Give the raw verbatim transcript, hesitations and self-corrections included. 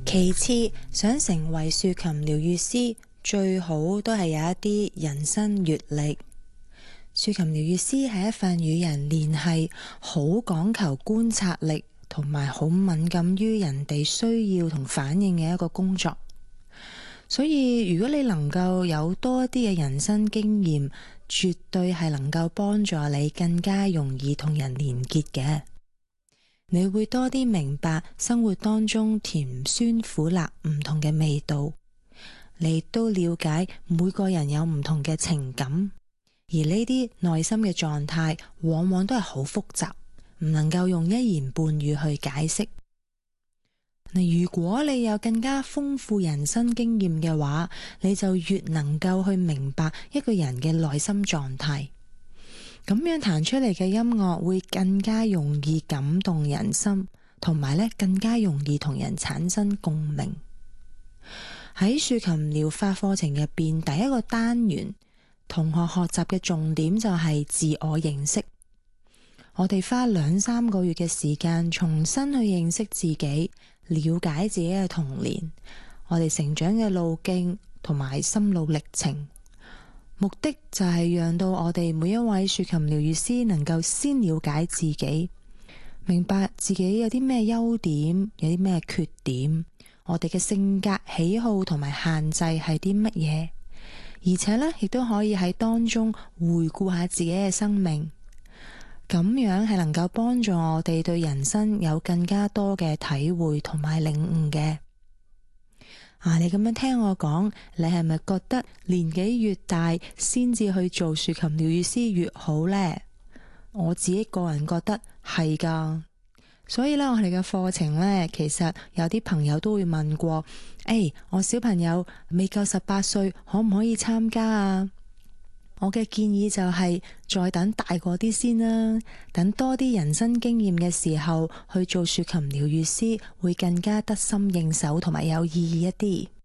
其次，想成為豎琴療癒師，最好都係有一啲人生閱歷。豎琴療癒師係一份與人聯繫，好講求觀察力，同埋好敏感於人哋需要同反應嘅一個工作。所以如果你能夠有多一啲嘅人生經驗，絕對係能夠幫助你更加容易同人連結嘅。你會多啲明白生活當中甜酸苦辣唔同嘅味道，你都了解每個人有唔同嘅情感，而呢啲內心嘅狀態往往都係好複雜，唔能夠用一言半語去解釋。如果你有更加豐富人生經驗嘅話，你就越能夠去明白一個人嘅內心狀態。咁樣彈出嚟嘅音樂會更加容易感動人心，同埋咧更加容易同人產生共鳴。喺豎琴療法課程入邊，第一個單元同學學習嘅重點就係自我認識。我哋花兩三個月嘅時間，重新去認識自己，了解自己嘅童年，我哋成長嘅路徑同埋心路歷程。目的就係讓到我哋每一位豎琴療癒師能夠先了解自己，明白自己有啲咩優點，有啲咩缺點，我哋嘅性格喜好同埋限制係啲乜嘢，而且呢，亦都可以喺當中回顧下自己嘅生命，咁樣係能夠幫助我哋對人生有更加多嘅體會同埋領悟嘅。啊！你咁樣聽我講，你係咪覺得年紀越大先至去做豎琴療癒師越好呢？我自己個人覺得係噶，所以咧，我哋嘅課程呢，其實有啲朋友都會問過，誒、哎，我小朋友未夠十八歲，可唔可以參加啊？我嘅建議就係再等大個啲先啦，等多啲人生經驗嘅時候去做豎琴療癒師，會更加得心應手同埋有意義一啲。